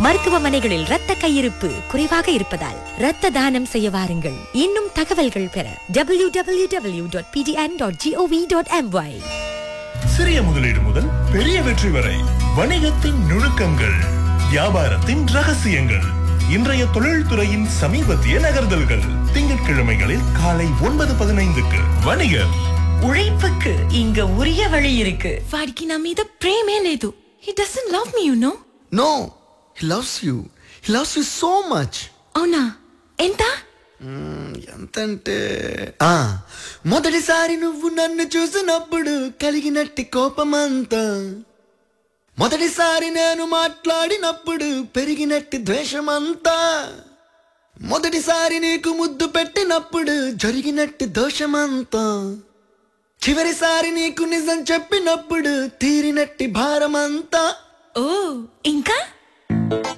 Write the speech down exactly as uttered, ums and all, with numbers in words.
மருத்துவமனைகளில் இரத்த கையிருப்பு குறைவாக இருப்பதால் இரத்த தானம் செய்ய வாருங்கள். இன்னும் தகவல்கள் பெற W W W dot B T N dot gov dot MY. சிறிய முதலீடு முதல் பெரிய வெற்றி வரை வணிகத்தின் நுணுக்கங்கள், வியாபாரத்தின் ரகசியங்கள், இன்றைய தொழில்துறையின் சமீபத்திய நகர்தல்கள். திங்கட்கிழமைகளில் காலை ஒன்பது பதினைந்துக்கு வணிகர். உழைப்புக்கு இங்க உரிய வழி இருக்கு. వాడికి నా మీద ప్రేమే లేదు. He doesn't love me, you know. No, he loves you. He loves you so much. అవునా? ఎంత? ఎంతంటే ఆ మొదటిసారి నువ్వు నన్ను చూసినప్పుడు కలిగినట్టి కోపమంతా, మొదటిసారి నేను మాట్లాడినప్పుడు పెరిగినట్టి ద్వేషమంతా, మొదటిసారి నీకు ముద్దు పెట్టినప్పుడు జరిగినట్టి దోషమంతా, చివరిసారి నీకు నిజం చెప్పినప్పుడు తీరినట్టి భారమంతా. ఓ ఇంకా